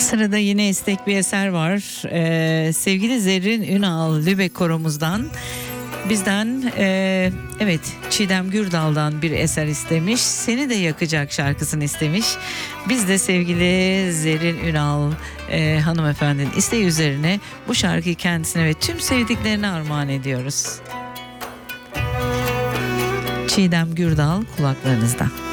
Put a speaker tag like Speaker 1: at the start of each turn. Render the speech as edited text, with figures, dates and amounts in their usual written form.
Speaker 1: Sırada yine istek bir eser var. Sevgili Zerrin Ünal Lübeck Koromuzdan bizden evet Çiğdem Gürdal'dan bir eser istemiş. Seni de yakacak şarkısını istemiş. Biz de sevgili Zerrin Ünal hanımefendinin isteği üzerine bu şarkıyı kendisine ve tüm sevdiklerine armağan ediyoruz. Çiğdem Gürdal kulaklarınızda.